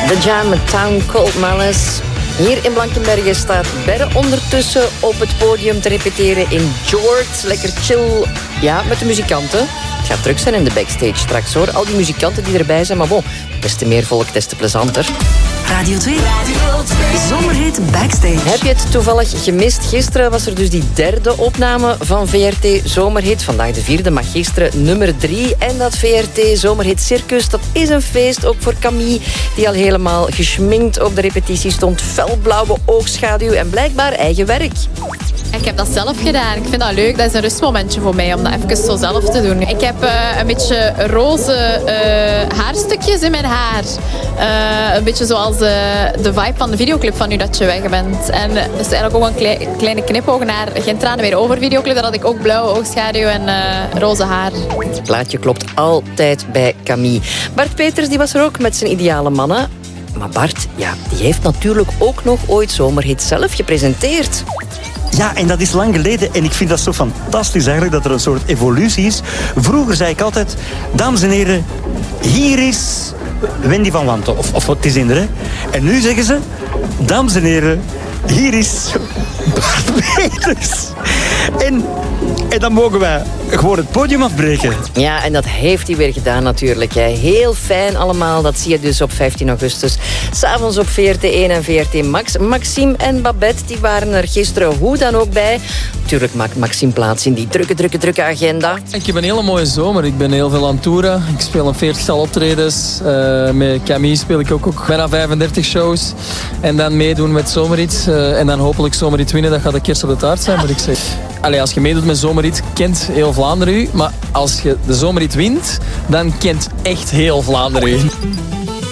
The Jam met Town Cold Malice. Hier in Blankenberge staat Berre ondertussen op het podium te repeteren in George. Lekker chill, ja, met de muzikanten. Het gaat druk zijn in de backstage straks, hoor. Al die muzikanten die erbij zijn, maar bon, des te meer volk, des te plezanter. Radio 2. Zomerhit Backstage. Heb je het toevallig gemist? Gisteren was er dus die derde opname van VRT Zomerhit. Vandaag de vierde, maar gisteren nummer 3. En dat VRT Zomerhit Circus, dat is een feest ook voor Camille, die al helemaal geschminkt op de repetitie stond. Felblauwe oogschaduw en blijkbaar eigen werk. Ik heb dat zelf gedaan. Ik vind dat leuk. Dat is een rustmomentje voor mij om dat even zo zelf te doen. Ik heb een beetje roze haarstukjes in mijn haar. Een beetje zoals de vibe van de videoclip van Nu Dat Je Weg Bent. En dat is eigenlijk ook een kleine knipoog naar Geen Tranen Meer Over videoclip. Daar had ik ook blauwe oogschaduw en roze haar. Het plaatje klopt altijd bij Camille. Bart Peters die was er ook met zijn ideale mannen. Maar Bart, ja, die heeft natuurlijk ook nog ooit Zomerhit zelf gepresenteerd. Ja, en dat is lang geleden. En ik vind dat zo fantastisch eigenlijk dat er een soort evolutie is. Vroeger zei ik altijd, dames en heren, hier is Wendy van Wanten. Of wat is in er, hè? En nu zeggen ze, dames en heren, hier is Bart Peters. En dan mogen wij gewoon het podium afbreken. Ja, en dat heeft hij weer gedaan natuurlijk. Hè. Heel fijn allemaal. Dat zie je dus op 15 augustus. 's Avonds op VRT1 en VRT Max. Maxime en Babette die waren er gisteren hoe dan ook bij. Natuurlijk maakt Maxime plaats in die drukke agenda. Ik heb een hele mooie zomer. Ik ben heel veel aan het toeren. Ik speel een 40-tal optredens. Met Camille speel ik ook bijna 35 shows. En dan meedoen met Zomerhit. En dan hopelijk Zomerhit winnen. Dat gaat de kerst op de taart zijn, moet ik zeggen. Allee, als je meedoet met Zomerhit, kent heel Vlaanderen u. Maar als je de Zomerhit wint, dan kent echt heel Vlaanderen u.